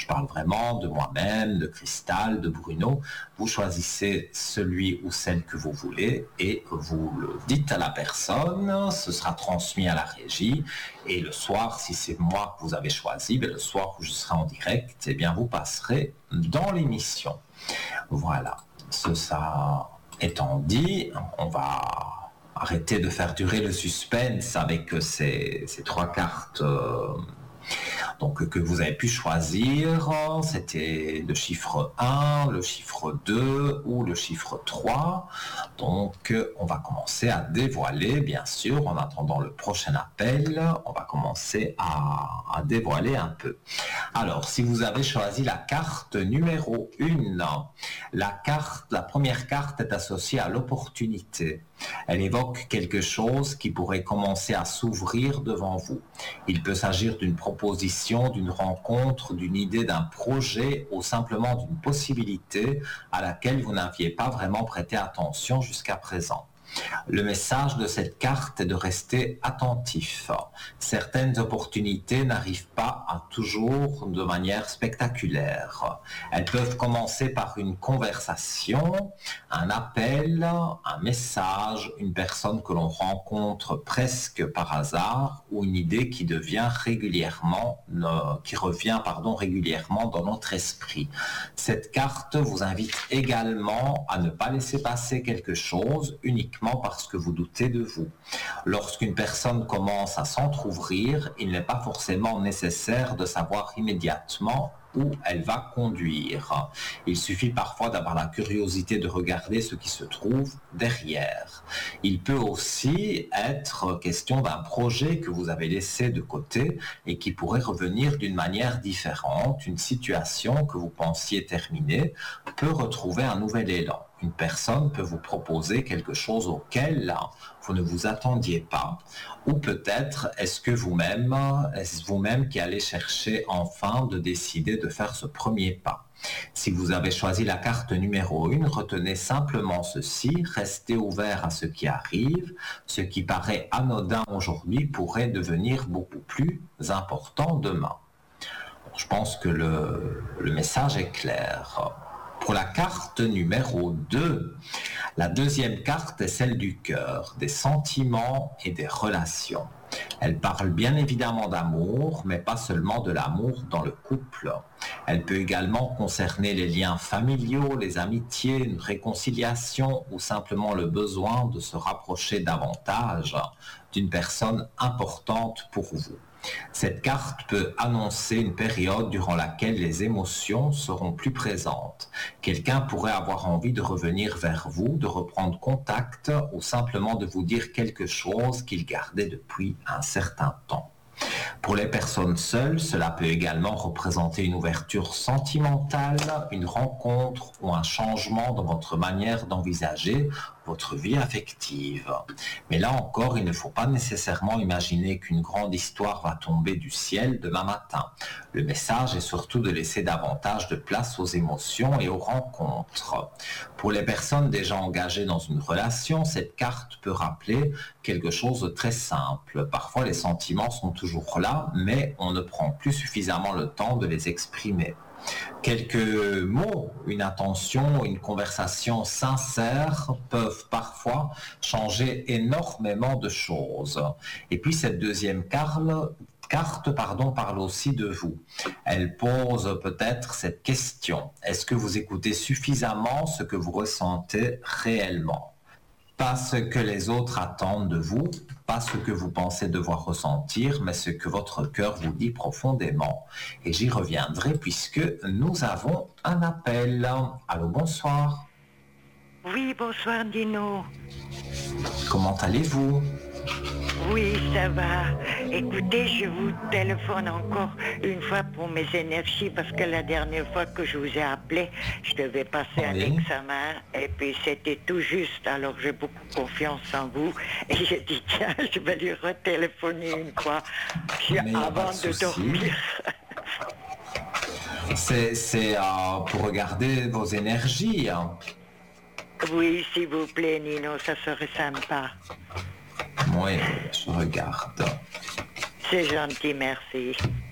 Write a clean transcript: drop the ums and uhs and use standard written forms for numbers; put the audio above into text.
Je parle vraiment de moi-même, de Cristal, de Bruno. Vous choisissez celui ou celle que vous voulez et vous le dites à la personne. Ce sera transmis à la régie. Et le soir, si c'est moi que vous avez choisi, le soir où je serai en direct, eh bien vous passerez dans l'émission. Voilà. Ça étant dit, on va arrêter de faire durer le suspense avec ces trois cartes donc, que vous avez pu choisir. C'était le chiffre 1, le chiffre 2 ou le chiffre 3. Donc, on va commencer à dévoiler, bien sûr, en attendant le prochain appel, on va commencer à dévoiler un peu. Alors, si vous avez choisi la carte numéro 1, la première carte est associée à l'opportunité. Elle évoque quelque chose qui pourrait commencer à s'ouvrir devant vous. Il peut s'agir d'une proposition, d'une rencontre, d'une idée, d'un projet ou simplement d'une possibilité à laquelle vous n'aviez pas vraiment prêté attention jusqu'à présent. Le message de cette carte est de rester attentif. Certaines opportunités n'arrivent pas toujours de manière spectaculaire. Elles peuvent commencer par une conversation, un appel, un message, une personne que l'on rencontre presque par hasard ou une idée qui revient régulièrement dans notre esprit. Cette carte vous invite également à ne pas laisser passer quelque chose uniquement parce que vous doutez de vous. Lorsqu'une personne commence à s'entrouvrir, il n'est pas forcément nécessaire de savoir immédiatement où elle va conduire. Il suffit parfois d'avoir la curiosité de regarder ce qui se trouve derrière. Il peut aussi être question d'un projet que vous avez laissé de côté et qui pourrait revenir d'une manière différente. Une situation que vous pensiez terminée peut retrouver un nouvel élan. Une personne peut vous proposer quelque chose auquel vous ne vous attendiez pas. Ou peut-être est-ce vous-même qui allez chercher enfin de décider de faire ce premier pas. Si vous avez choisi la carte numéro 1, retenez simplement ceci, restez ouvert à ce qui arrive. Ce qui paraît anodin aujourd'hui pourrait devenir beaucoup plus important demain. Je pense que le message est clair. Pour la carte numéro 2, la deuxième carte est celle du cœur, des sentiments et des relations. Elle parle bien évidemment d'amour, mais pas seulement de l'amour dans le couple. Elle peut également concerner les liens familiaux, les amitiés, une réconciliation ou simplement le besoin de se rapprocher davantage d'une personne importante pour vous. Cette carte peut annoncer une période durant laquelle les émotions seront plus présentes. Quelqu'un pourrait avoir envie de revenir vers vous, de reprendre contact ou simplement de vous dire quelque chose qu'il gardait depuis un certain temps. Pour les personnes seules, cela peut également représenter une ouverture sentimentale, une rencontre ou un changement dans votre manière d'envisager votre vie affective. Mais là encore, il ne faut pas nécessairement imaginer qu'une grande histoire va tomber du ciel demain matin. Le message est surtout de laisser davantage de place aux émotions et aux rencontres. Pour les personnes déjà engagées dans une relation, cette carte peut rappeler quelque chose de très simple. Parfois, les sentiments sont toujours là, mais on ne prend plus suffisamment le temps de les exprimer. Quelques mots, une attention, une conversation sincère peuvent parfois changer énormément de choses. Et puis cette deuxième carte parle aussi de vous. Elle pose peut-être cette question. Est-ce que vous écoutez suffisamment ce que vous ressentez réellement ? Pas ce que les autres attendent de vous, pas ce que vous pensez devoir ressentir, mais ce que votre cœur vous dit profondément. Et j'y reviendrai puisque nous avons un appel. Allô, bonsoir. Oui, bonsoir Dino. Comment allez-vous ? Oui, ça va. Écoutez, je vous téléphone encore une fois pour mes énergies parce que la dernière fois que je vous ai appelé, je devais passer un examen et puis c'était tout juste. Alors j'ai beaucoup confiance en vous et j'ai dit tiens, je vais lui retéléphoner une fois avant de dormir. C'est pour regarder vos énergies. Oui, s'il vous plaît, Nino, ça serait sympa. Oui, je regarde. C'est gentil, merci.